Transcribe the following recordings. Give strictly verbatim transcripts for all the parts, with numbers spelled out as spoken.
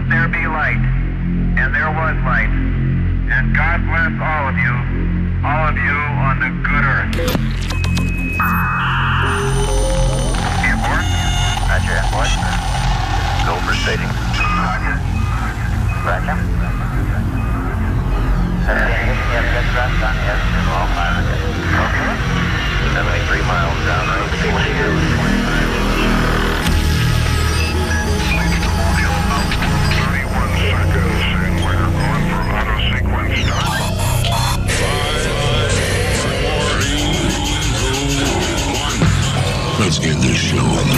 let there be light. And there was light. And God bless all of you, all of you on the good earth. Airport? Roger, airport. Go for stating. Roger. Roger. Okay. seventy-three miles down road. thirty-one seconds, and we're going for auto sequence start. Five, four, three, two, one. Let's get this show on the road.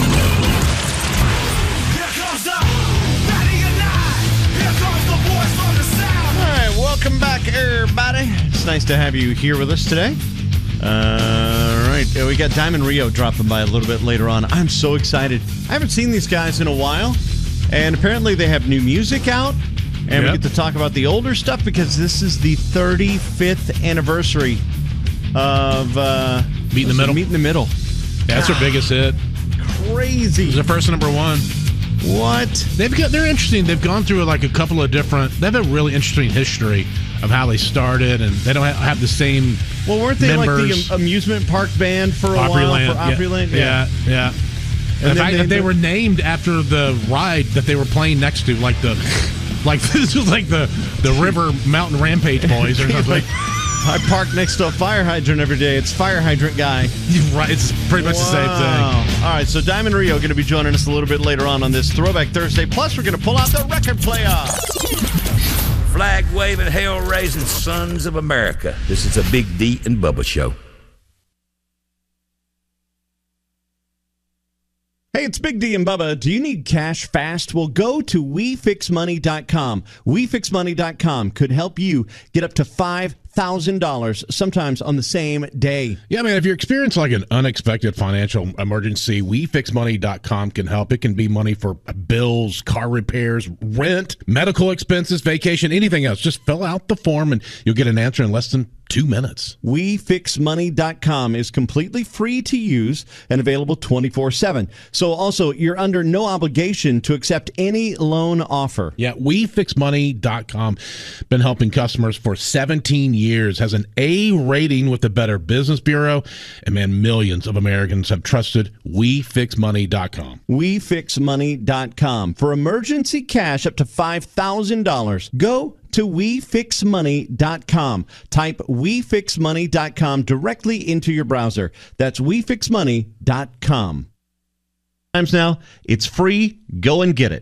Here comes the Patty and I. Here comes the boys from the south. All right, welcome back, everybody. It's nice to have you here with us today. Uh, all right, we got Diamond Rio dropping by a little bit later on. I'm so excited. I haven't seen these guys in a while, and apparently they have new music out, and yep. we get to talk about the older stuff because this is the thirty-fifth anniversary of uh, Meet in the Middle. Meet in the Middle. Yeah, that's their biggest hit. Crazy. It was their first number one. What? They've got. They're interesting. They've gone through like a couple of different. They have a really interesting history of how they started, and they don't have the same. Well, weren't they members. like the amusement park band for a Opryland. while? For Opryland, yeah, yeah. yeah. And in fact, they, they were named after the ride that they were playing next to, like the, like this was like the the River Mountain Rampage Boys or something. I park next to a fire hydrant every day. It's fire hydrant guy. Right, it's pretty much wow. the same thing. All right, so Diamond Rio going to be joining us a little bit later on on this Throwback Thursday. Plus, we're going to pull out the record player. Flag-waving, hell-raising sons of America. This is a Big D and Bubba show. Hey, it's Big D and Bubba. Do you need cash fast? Well, go to we fix money dot com. we fix money dot com could help you get up to five thousand dollars sometimes on the same day. Yeah, man, if you're experiencing like an unexpected financial emergency, we fix money dot com can help. It can be money for bills, car repairs, rent, medical expenses, vacation, anything else. Just fill out the form and you'll get an answer in less than two minutes. we fix money dot com is completely free to use and available twenty-four seven. So also, you're under no obligation to accept any loan offer. Yeah, we fix money dot com been helping customers for seventeen years. Years, has an A rating with the Better Business Bureau, and man, millions of Americans have trusted we fix money dot com. we fix money dot com. For emergency cash up to five thousand dollars, go to we fix money dot com. Type we fix money dot com directly into your browser. That's we fix money dot com. Times now, it's free. Go and get it.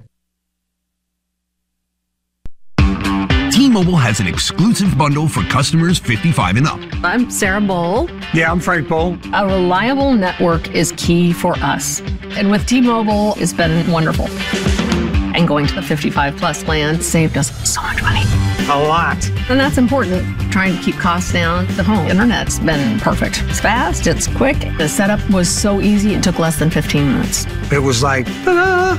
T-Mobile has an exclusive bundle for customers fifty-five and up. I'm Sarah Bowl. Yeah, I'm Frank Bowl. A reliable network is key for us. And with T-Mobile, it's been wonderful. And going to the fifty-five plus plan saved us so much money. A lot. And that's important. Trying to keep costs down. The home internet's been perfect. It's fast, it's quick. The setup was so easy, it took less than fifteen minutes. It was like, ta-da!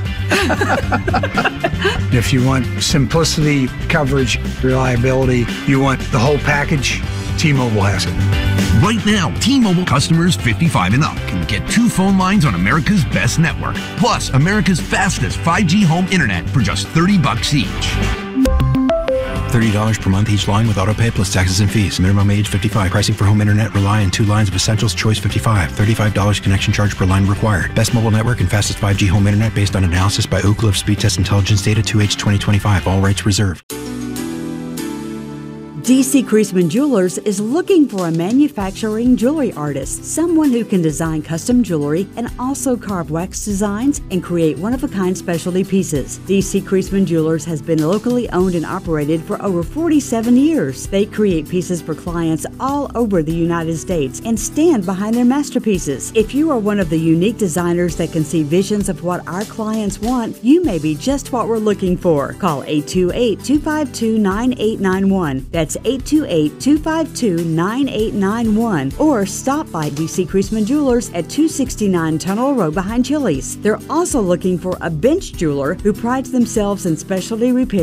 If you want simplicity, coverage, reliability, you want the whole package, T-Mobile has it. Right now, T-Mobile customers fifty-five and up can get two phone lines on America's best network, plus America's fastest five G home internet for just thirty bucks each. thirty dollars per month each line with autopay plus taxes and fees. Minimum age fifty-five. Pricing for home internet rely on two lines of Essentials Choice fifty-five. thirty-five dollars connection charge per line required. Best mobile network and fastest five G home internet based on analysis by Ookla of Speed Test Intelligence data two H twenty twenty-five. All rights reserved. D C Creasman Jewelers is looking for a manufacturing jewelry artist, someone who can design custom jewelry and also carve wax designs and create one-of-a-kind specialty pieces. D C Creasman Jewelers has been locally owned and operated for over forty-seven years. They create pieces for clients all over the United States and stand behind their masterpieces. If you are one of the unique designers that can see visions of what our clients want, you may be just what we're looking for. Call eight two eight, two five two, nine eight nine one. That's eight two eight, two five two, nine eight nine one, or stop by D C Creasman Jewelers at two sixty-nine Tunnel Road behind Chili's. They're also looking for a bench jeweler who prides themselves in specialty repair